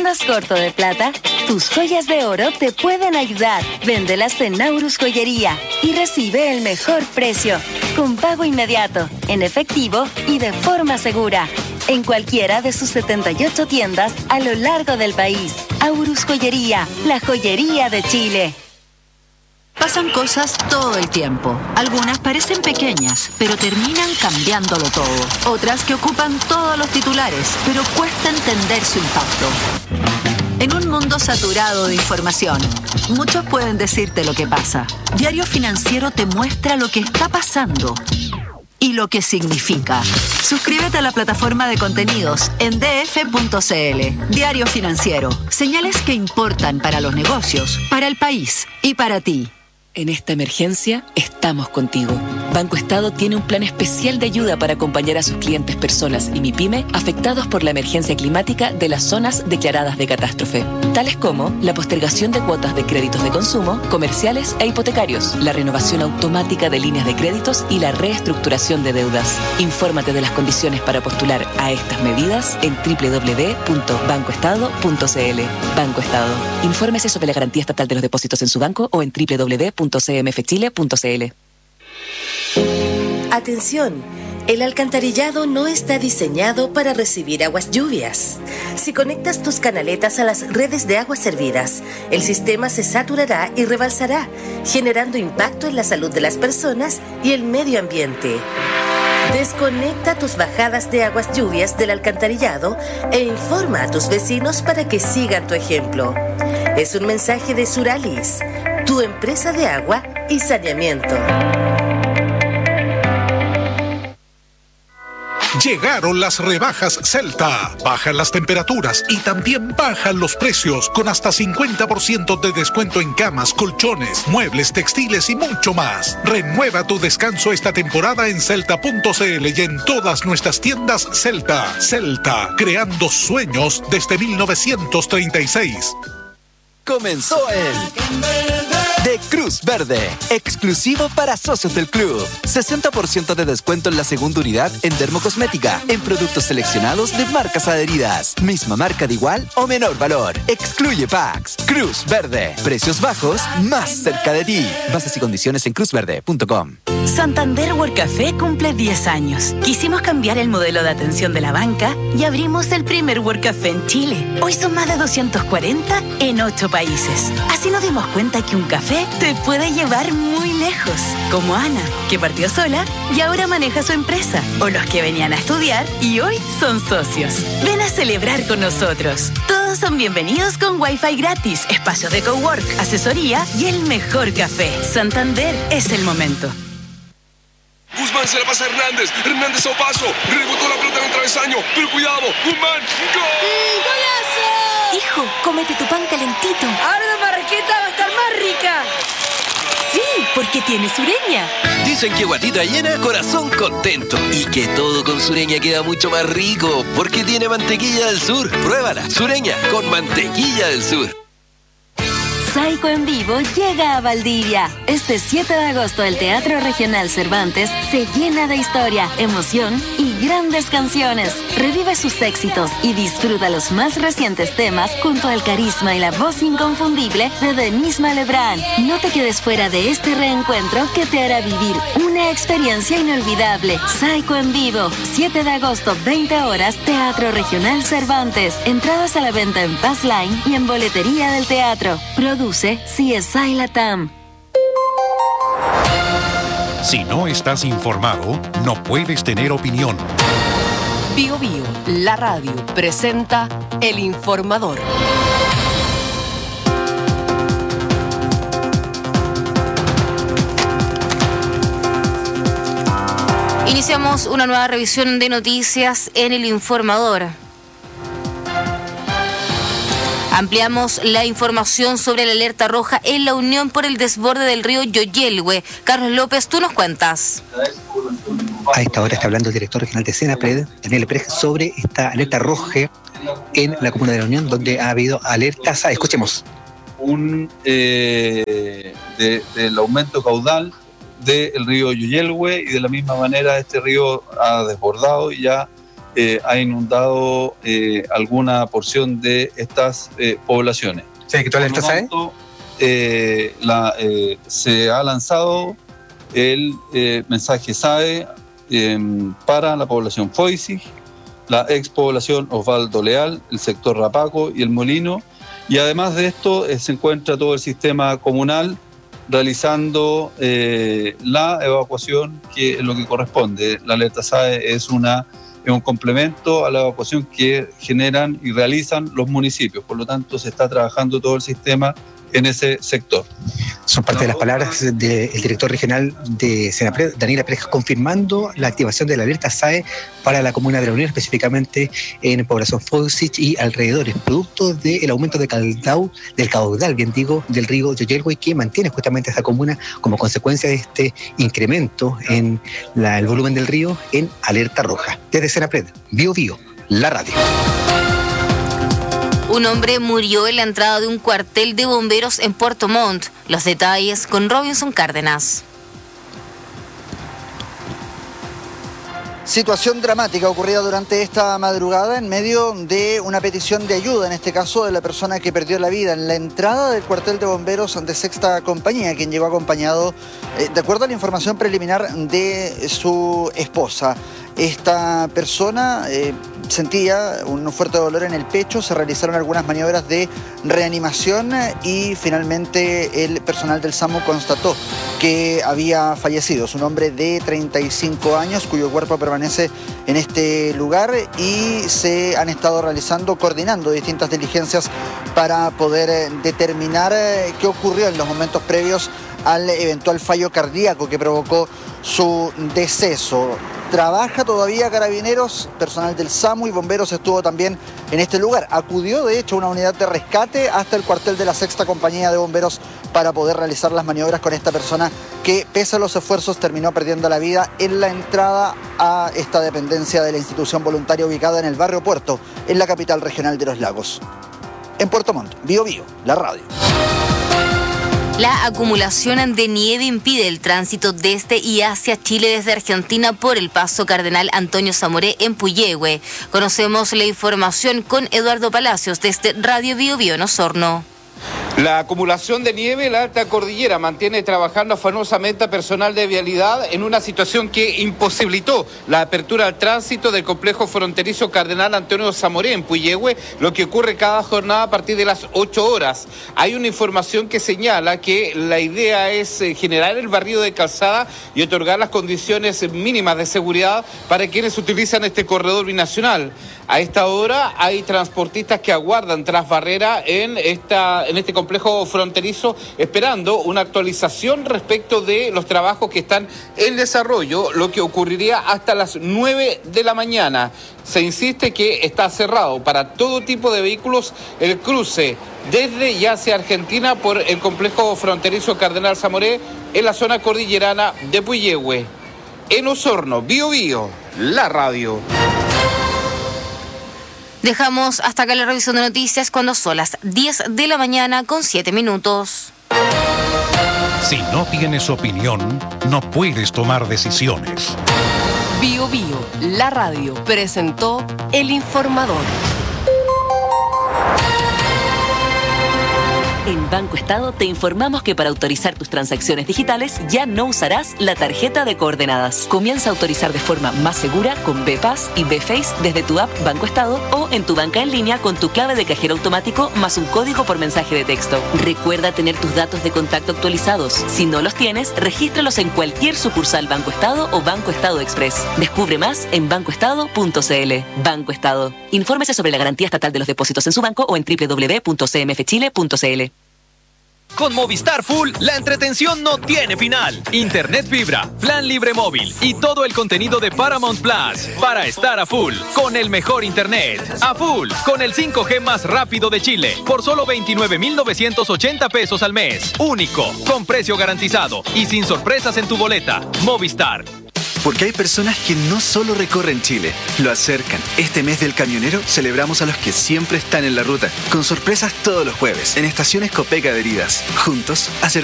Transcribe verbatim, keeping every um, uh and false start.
más corto de plata? Tus joyas de oro te pueden ayudar. Véndelas en Naurus Joyería y recibe el mejor precio, con pago inmediato, en efectivo y de forma segura. En cualquiera de sus setenta y ocho tiendas a lo largo del país. Aurus Joyería, la joyería de Chile. Pasan cosas todo el tiempo. Algunas parecen pequeñas, pero terminan cambiándolo todo. Otras que ocupan todos los titulares, pero cuesta entender su impacto. En un mundo saturado de información, muchos pueden decirte lo que pasa. Diario Financiero te muestra lo que está pasando y lo que significa. Suscríbete a la plataforma de contenidos en d f punto c l. Diario Financiero. Señales que importan para los negocios, para el país y para ti. En esta emergencia, estamos contigo. Banco Estado tiene un plan especial de ayuda para acompañar a sus clientes, personas y MIPYME afectados por la emergencia climática de las zonas declaradas de catástrofe, tales como la postergación de cuotas de créditos de consumo, comerciales e hipotecarios, la renovación automática de líneas de créditos y la reestructuración de deudas. Infórmate de las condiciones para postular a estas medidas en doble u doble u doble u punto banco estado punto c l. Banco Estado. Infórmese sobre la garantía estatal de los depósitos en su banco o en doble u doble u doble u punto c m f chile punto c l. Atención, el alcantarillado no está diseñado para recibir aguas lluvias. Si conectas tus canaletas a las redes de aguas servidas, el sistema se saturará y rebalsará, generando impacto en la salud de las personas y el medio ambiente. Desconecta tus bajadas de aguas lluvias del alcantarillado e informa a tus vecinos para que sigan tu ejemplo. Es un mensaje de Suralis, tu empresa de agua y saneamiento. Llegaron las rebajas Celta. Bajan las temperaturas y también bajan los precios con hasta cincuenta por ciento de descuento en camas, colchones, muebles, textiles y mucho más. Renueva tu descanso esta temporada en celta punto c l y en todas nuestras tiendas Celta. Celta, creando sueños desde mil novecientos treinta y seis. Comenzó el de Cruz Verde, exclusivo para socios del club. sesenta por ciento de descuento en la segunda unidad en dermocosmética, en productos seleccionados de marcas adheridas. Misma marca de igual o menor valor. Excluye packs. Cruz Verde, precios bajos más cerca de ti. Bases y condiciones en cruz verde punto com. Santander World Café cumple diez años. Quisimos cambiar el modelo de atención de la banca y abrimos el primer World Café en Chile. Hoy son más de doscientos cuarenta en ocho países. Así nos dimos cuenta que un café te puede llevar muy lejos. Como Ana, que partió sola y ahora maneja su empresa. O los que venían a estudiar y hoy son socios. Ven a celebrar con nosotros. Todos son bienvenidos con Wi-Fi gratis, espacios de cowork, asesoría y el mejor café. Santander es el momento. Guzmán se la pasa a Hernández. Hernández a paso. Rebotó la pelota en el travesaño. Pero cuidado. Guzmán. ¡Gol! ¡Golazo! Hijo, cómete tu pan calentito. Ahora la marraqueta va a estar más rica. Sí, porque tiene Sureña. Dicen que guatita llena, corazón contento. Y que todo con Sureña queda mucho más rico. Porque tiene mantequilla del sur. Pruébala. Sureña con mantequilla del sur. Saico en vivo llega a Valdivia. Este siete de agosto el Teatro Regional Cervantes se llena de historia, emoción y grandes canciones. Revive sus éxitos y disfruta los más recientes temas junto al carisma y la voz inconfundible de Denise Malebrán. No te quedes fuera de este reencuentro que te hará vivir una experiencia inolvidable. Saico en vivo, siete de agosto, veinte horas, Teatro Regional Cervantes. Entradas a la venta en Passline y en boletería del teatro. Produce C S I Latam. Si no estás informado, no puedes tener opinión. Bio Bio, la radio, presenta El Informador. Iniciamos una nueva revisión de noticias en El Informador. Ampliamos la información sobre la alerta roja en La Unión por el desborde del río Yoyelhue. Carlos López, tú nos cuentas. A esta hora está hablando el director regional de SENAPRED, Daniel Pérez, sobre esta alerta roja en la comuna de La Unión, donde ha habido alertas. Ah, escuchemos. Un eh, de, del aumento caudal del río Yoyelhue, y de la misma manera este río ha desbordado y ya eh, ha inundado eh, alguna porción de estas eh, poblaciones. ¿Sí, que tú alerta SAE? Eh, la, eh, se ha lanzado el eh, mensaje SAE eh, para la población Foisig, la expoblación Osvaldo Leal, el sector Rapaco y el Molino, y además de esto eh, se encuentra todo el sistema comunal realizando eh, la evacuación que es lo que corresponde. La alerta SAE es, una, es un complemento a la evacuación que generan y realizan los municipios, por lo tanto se está trabajando todo el sistema en ese sector. Son parte de las palabras del director regional de Senapred, Daniela Pérez, confirmando la activación de la alerta SAE para la comuna de la Unión, específicamente en población Foisig y alrededores, producto del aumento de caudal, del caudal, bien digo, del río Yoyelgüey, que mantiene justamente esta comuna como consecuencia de este incremento en la, el volumen del río en alerta roja. Desde Senapred, Bio Bio, la radio. Un hombre murió en la entrada de un cuartel de bomberos en Puerto Montt. Los detalles con Robinson Cárdenas. Situación dramática ocurrida durante esta madrugada en medio de una petición de ayuda, en este caso de la persona que perdió la vida en la entrada del cuartel de bomberos de Sexta Compañía, quien llegó acompañado, eh, de acuerdo a la información preliminar, de su esposa. Esta persona eh, sentía un fuerte dolor en el pecho, se realizaron algunas maniobras de reanimación y finalmente el personal del SAMU constató que había fallecido. Es un hombre de treinta y cinco años cuyo cuerpo permanece en este lugar y se han estado realizando, coordinando distintas diligencias para poder determinar qué ocurrió en los momentos previos al eventual fallo cardíaco que provocó su deceso. Trabaja todavía Carabineros, personal del SAMU y bomberos estuvo también en este lugar. Acudió de hecho una unidad de rescate hasta el cuartel de la Sexta Compañía de Bomberos para poder realizar las maniobras con esta persona que, pese a los esfuerzos, terminó perdiendo la vida en la entrada a esta dependencia de la institución voluntaria ubicada en el barrio Puerto, en la capital regional de Los Lagos. En Puerto Montt, Bio Bio, la radio. La acumulación de nieve impide el tránsito desde y hacia Chile desde Argentina por el paso Cardenal Antonio Zamoré en Puyehue. Conocemos la información con Eduardo Palacios desde Radio Bio Bio en Osorno. La acumulación de nieve en la alta cordillera mantiene trabajando afanosamente a personal de vialidad en una situación que imposibilitó la apertura al tránsito del complejo fronterizo Cardenal Antonio Zamoré en Puyehue, lo que ocurre cada jornada a partir de las ocho horas. Hay una información que señala que la idea es generar el barrido de calzada y otorgar las condiciones mínimas de seguridad para quienes utilizan este corredor binacional. A esta hora hay transportistas que aguardan tras barrera en, esta, en este complejo fronterizo esperando una actualización respecto de los trabajos que están en desarrollo, lo que ocurriría hasta las nueve de la mañana. Se insiste que está cerrado para todo tipo de vehículos el cruce desde y hacia Argentina por el complejo fronterizo Cardenal Zamoré en la zona cordillerana de Puyehue. En Osorno, Bio Bio, la radio. Dejamos hasta acá la revisión de noticias cuando son las diez de la mañana con siete minutos. Si no tienes opinión, no puedes tomar decisiones. Bio Bio, la radio, presentó El Informador. En Banco Estado te informamos que para autorizar tus transacciones digitales ya no usarás la tarjeta de coordenadas. Comienza a autorizar de forma más segura con B-Pass y B-Face desde tu app Banco Estado o en tu banca en línea con tu clave de cajero automático más un código por mensaje de texto. Recuerda tener tus datos de contacto actualizados. Si no los tienes, regístralos en cualquier sucursal Banco Estado o Banco Estado Express. Descubre más en banco estado punto c l. Banco Estado. Infórmese sobre la garantía estatal de los depósitos en su banco o en doble u doble u doble u punto c m f chile punto c l. Con Movistar Full, la entretención no tiene final. Internet fibra, plan libre móvil y todo el contenido de Paramount Plus para estar a full con el mejor internet. A full con el cinco G más rápido de Chile por solo veintinueve mil novecientos ochenta pesos al mes. Único, con precio garantizado y sin sorpresas en tu boleta. Movistar. Porque hay personas que no solo recorren Chile, lo acercan. Este mes del camionero celebramos a los que siempre están en la ruta, con sorpresas todos los jueves, en estaciones Copec adheridas. Juntos, acercamos